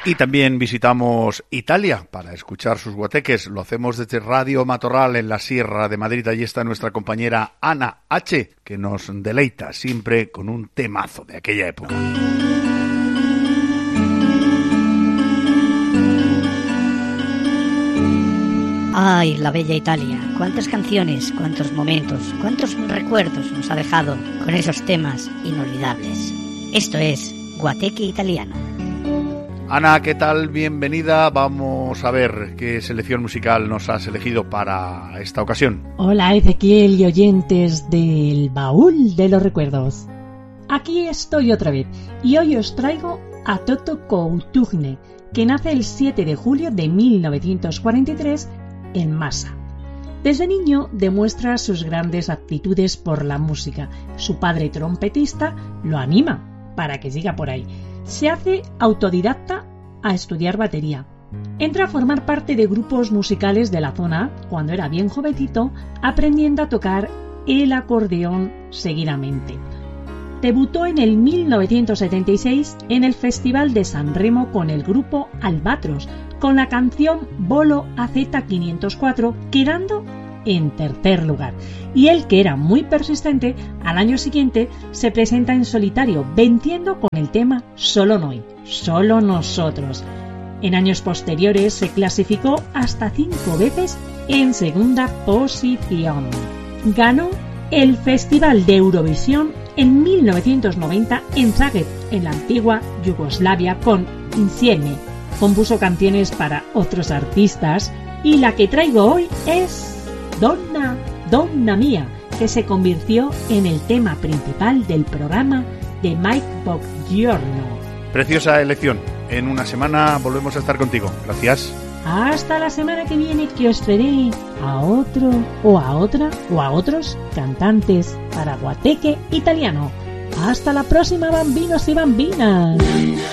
Y también visitamos Italia para escuchar sus guateques. Lo hacemos desde Radio Matorral en la Sierra de Madrid. Allí está nuestra compañera Ana H., que nos deleita siempre con un temazo de aquella época. Ay, la bella Italia. Cuántas canciones, cuántos momentos, cuántos recuerdos nos ha dejado con esos temas inolvidables. Esto es Guateque Italiano. Ana, ¿qué tal? Bienvenida. Vamos a ver qué selección musical nos has elegido para esta ocasión. Hola, Ezequiel y oyentes del Baúl de los Recuerdos. Aquí estoy otra vez y hoy os traigo a Toto Cutugno, que nace el 7 de julio de 1943 en Massa. Desde niño demuestra sus grandes aptitudes por la música. Su padre trompetista lo anima para que siga por ahí. Se hace autodidacta a estudiar batería. Entra a formar parte de grupos musicales de la zona cuando era bien jovencito, aprendiendo a tocar el acordeón seguidamente. Debutó en el 1976 en el Festival de San Remo con el grupo Albatros, con la canción Bolo AZ504, quedando en tercer lugar. Y él, que era muy persistente, al año siguiente se presenta en solitario, venciendo con el tema Solo Noi, Solo Nosotros. En años posteriores se clasificó hasta 5 veces en segunda posición. Ganó el Festival de Eurovisión en 1990 en Zagreb, en la antigua Yugoslavia, con Insieme. Compuso canciones para otros artistas y la que traigo hoy es Donna, Donna Mia, que se convirtió en el tema principal del programa de Mike Boggiorno. Preciosa elección. En una semana volvemos a estar contigo. Gracias. Hasta la semana que viene, que os traeré a otro o a otra o a otros cantantes para Guateque Italiano. Hasta la próxima, bambinos y bambinas.